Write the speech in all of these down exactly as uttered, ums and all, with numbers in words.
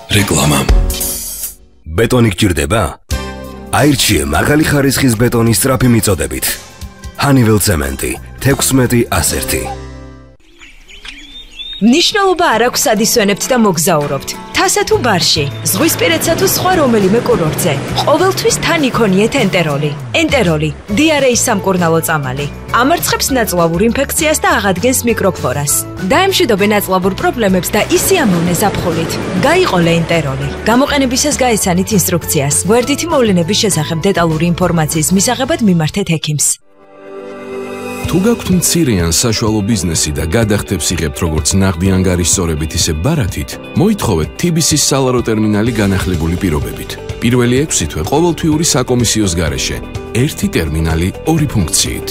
რეკლამა. ბეტონი გჭირდება? აირჩიე მაღალი ხარისხის ბეტონის სწრაფი მიწოდებით. Honeywell ცემენტი თექვსმეტი ასერთი. Მნიშვნელობა არ აქვს სად ისვენებთ და მოგზაურობთ. თასა თუ ბარში, ზღვისპირეთსა თუ სხვა რომელიმე კურორტზე. ყოველთვის თან იქონიეთ ენტეროლი. ენტეროლი, დიარეის სამკურნალო წამალი. ამარცხებს ნაწლავურ ინფექციას და აღადგენს მიკროფლორას. დაემშვიდობე ნაწლავურ პრობლემებს და ისიამოვნე ზაფხულით. გაიყოლე ენტეროლი. გამოყენებისას გაეცანით ინსტრუქციას. გვერდითი მოვლენების შესახებ დეტალური ინფორმაციის მისაღებად მიმართეთ ექიმს. თუ გაქვთ მცირე ან საშუალო ბიზნესი და გადახდებს იღებთ როგორც ნაღდი ანგარის სწორებით ისე ბარათით, მოითხოვეთ T B C-ის სალარო ტერმინალი განახლებული პირობებით. პირველი ექვსი თვე ყოველთვიური საკომისიოს გარეშე. ერთი ტერმინალი, ორი ფუნქციით.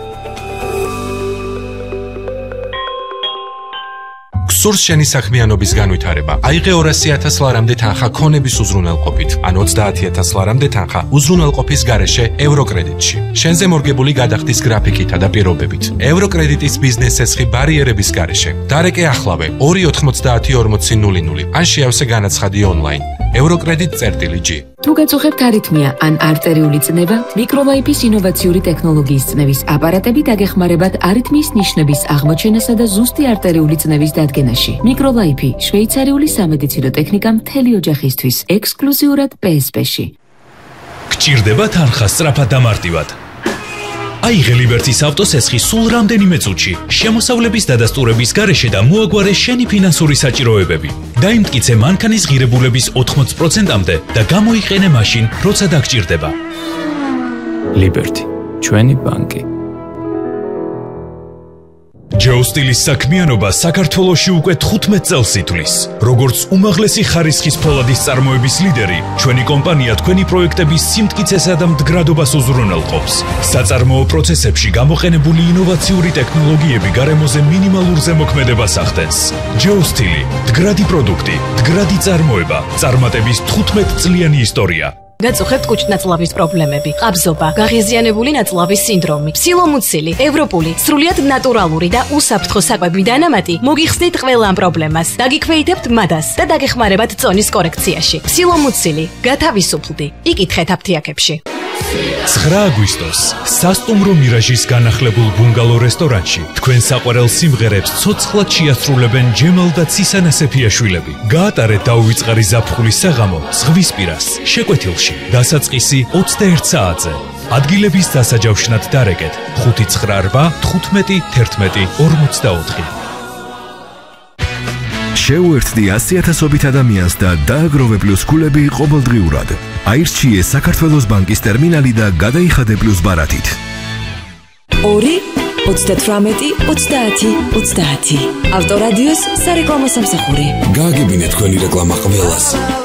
გსურს შენი საქმიანობის განვითარება. აიღე ორასი ათას ლარამდე თანხა ქონების უზრუნველყოფით, ან ოცდაათი ათას ლარამდე თანხა უზრუნველყოფის გარეშე ევროკრედიტში. შენზე მორგებული გადახდის გრაფიკითა და პირობებით. ევროკრედიტის ბიზნეს ცეცხლი ბარიერების გარეშე. დარეკე ახლავე ორი ოთხმოცდაათი ორმოცი ნული ნული, ან შეავსე განაცხადი ონლაინ. ევროკრედიტ.G. თუ გაწუხებთ არითმია ან არტერიული წნება, მიკროლაიფის ინოვაციური ტექნოლოგიის წნევის აპარატები დაგეხმარებათ არითმიის ნიშნების აღმოჩენასა და ზუსტი არტერიული წნევის დადგენაში. მიკროლაიფი შვეიცარიული სამედიცინო ტექნიკა მთელი ოჯახისთვის, ექსკლუზიურად P S P-ში. გჭირდება თანხა სწრაფად და მარტივად. აიღე ლიბერტის ავტოცესხი სულ რამდენიმე წუთში, შემოსავლების დადასტურების გარეშე და მოაგვარე შენი ფინანსური საჭიროებები. დაიმტკიცე მანქანის ღირებულების ოთხმოცი პროცენტამდე და გამოიყენე მაშინ, როცა დაგჭირდება. ლიბერტი, ჩვენი ბანკი. ჯოუსტილის საქმიანობა საქართველოში უკვე თხუთმეტ წელს ითვლის. როგორც უმაღლესი ხარისხის ფოლადის წარმოების ლიდერი, ჩვენი კომპანია თქვენი პროექტების სიმტკიცესა და მდგრადობას უზრუნველყოფს. საწარმოო პროცესებში გამოყენებული ინოვაციური ტექნოლოგიები გარემოზე მინიმალურ ზემოქმედებას ახდენს. ჯოუსტილი, მდგრადი პროდუქტი, მდგრადი წარმოება, წარმატების თხუთმეტ წლიანი ისტორია. გაწუხებთ კუჭნაწლავის პრობლემები, ყაბზობა, გაღიზიანებული ნაწლავის სინდრომი, ფსილომუცილი, ევროპული, სრულიად ნატურალური და უსაფრთხო საკვები დანამატი მოგიხსნით ყველა ამ პრობლემას. დაგიქვეითებთ მადას და დაგეხმარებათ წონის კორექციაში. ფსილომუცილი, გათავისუფლდი. იკითხეთ აფთიაქებში. ცხრა აგვისტოს სასტუმრო მირაჟის განახლებულ ბუნგალო რესტორანში თქვენ საყვარელ სიმღერებს ცოცხლად შეასრულებენ ჯემალ და ცისანა სეფიაშვილები. გაატარეთ დაუვიწყარი ზაფხულის საღამო ზღვისპირას, შეკვეთილში, დასაწყისი ოცდაერთ საათზე. ადგილების დასაჯავშნად დარეკეთ ხუთი ცხრა რვა თხუთმეტი თერთმეტი ორმოცდაოთხი. შეუერთდი ასი ათასობით ადამიანს და დააგროვე პლუს ქულები ყოველდღიურად. აირჩიე საქართველოს ბანკის ტერმინალი და გადაიხადე პლუს ბარათით. ორი ოცდათვრამეტი ოცდაათი ოცდაათი. ავტორადიოს სარეკლამო სამსახური. გააგებინე თქვენი რეკლამა ყველას.